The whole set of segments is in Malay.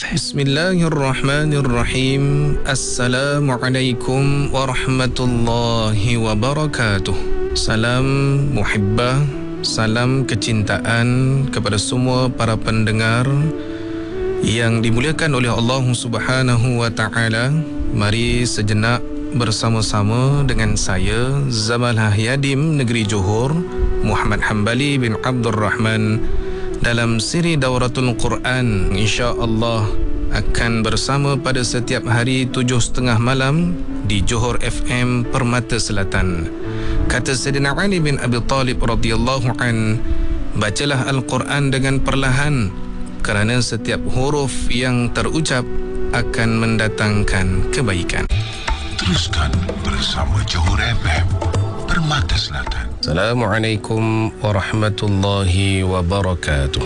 FM. Bismillahirrahmanirrahim. Assalamualaikum warahmatullahi wabarakatuh. Salam muhibbah, salam kecintaan kepada semua para pendengar yang dimuliakan oleh Allah Subhanahu wa taala. Mari sejenak bersama-sama dengan saya Zamalah Yadim Negeri Johor, Muhammad Hambali bin Abdul Rahman, dalam siri Dauratul Quran. InsyaAllah akan bersama pada setiap hari 7.30 malam di Johor FM Permata Selatan. Kata Sayyidina Ali bin Abi Talib radhiyallahu an, bacalah Al-Quran dengan perlahan, kerana setiap huruf yang terucap akan mendatangkan kebaikan. Teruskan bersama Johor FM Permata Selatan. Assalamualaikum warahmatullahi wabarakatuh.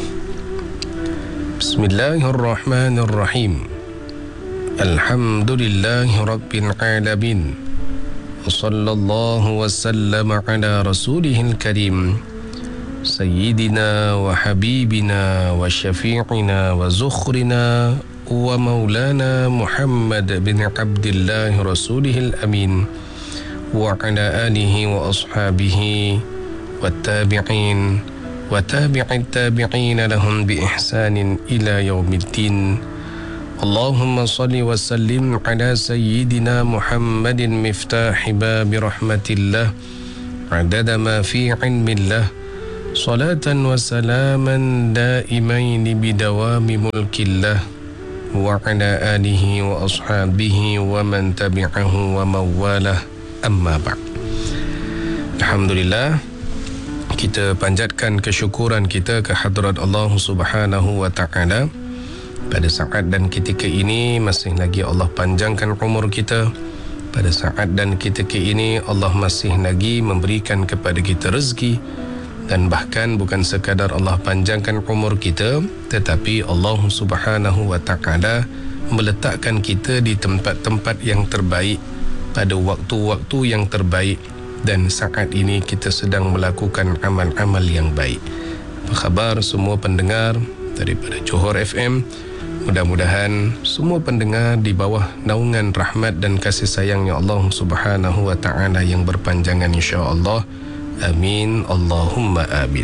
Bismillahirrahmanirrahim. Alhamdulillahi rabbil alamin. Wassallallahu wasallam ala rasulihil karim, Sayyidina wa habibina wa syafi'ina wa zukhrina wa maulana Muhammad bin Abdillah rasulihil amin, wa ala alihi wa ashabihi wa tabi'in wa tabi'it tabi'in lahum bi ihsanin ila yaumiddin. Allahumma salli wa sallim ala sayyidina Muhammadin miftahi babi rahmatillah, adada ma fi ilmillah, salatan wa salaman daimain bidawami mulkillah, wa ala alihi wa ashabihi wa man tabi'ahu wa mawalah. Amma ba'd. Alhamdulillah, kita panjatkan kesyukuran kita ke hadrat Allah Subhanahu wa taala. Pada saat dan ketika ini masih lagi Allah panjangkan umur kita. Pada saat dan ketika ini Allah masih lagi memberikan kepada kita rezeki. Dan bahkan bukan sekadar Allah panjangkan umur kita, tetapi Allah Subhanahu wa taala meletakkan kita di tempat-tempat yang terbaik pada waktu-waktu yang terbaik, dan saat ini kita sedang melakukan amal-amal yang baik. Apa khabar semua pendengar daripada Johor FM? Mudah-mudahan semua pendengar di bawah naungan rahmat dan kasih sayangnya Allah Subhanahu wa taala yang berpanjangan, insya-Allah. Amin, Allahumma amin.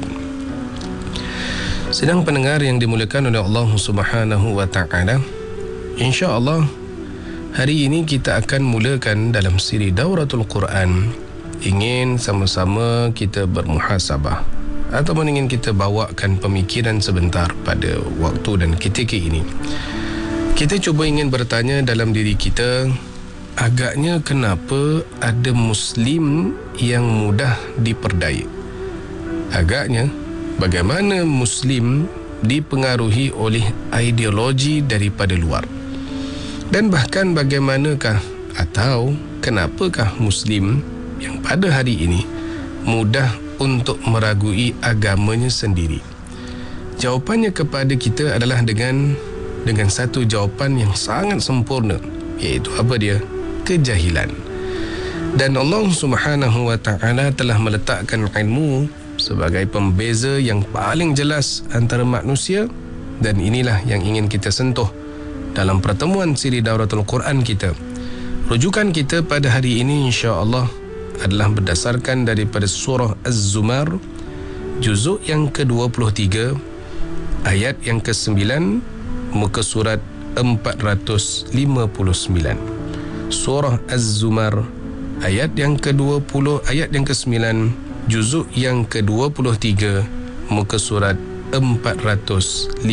Sedang pendengar yang dimuliakan oleh Allah Subhanahu wa taala, insya-Allah hari ini kita akan mulakan dalam siri Dauratul Quran. Ingin sama-sama kita bermuhasabah, ataupun ingin kita bawakan pemikiran sebentar pada waktu dan ketika ini. Kita cuba ingin bertanya dalam diri kita, agaknya kenapa ada Muslim yang mudah diperdaya? Agaknya bagaimana Muslim dipengaruhi oleh ideologi daripada luar? Dan bahkan bagaimanakah atau kenapakah Muslim yang pada hari ini mudah untuk meragui agamanya sendiri? Jawapannya kepada kita adalah dengan satu jawapan yang sangat sempurna, iaitu apa dia? Kejahilan. Dan Allah Subhanahu wa taala telah meletakkan ilmu sebagai pembeza yang paling jelas antara manusia, dan inilah yang ingin kita sentuh dalam pertemuan siri Dauratul Quran kita. Rujukan kita pada hari ini insya-Allah adalah berdasarkan daripada surah Az-Zumar, juzuk yang ke-23, ayat yang ke-9, muka surat 459. Surah Az-Zumar, ayat yang ke-20, ayat yang ke-9, juzuk yang ke-23, muka surat 459.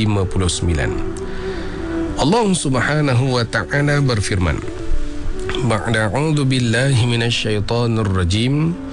Allah Subhanahu wa ta'ala berfirman, Ba'da a'udzu billahi minasyaitonir rajim,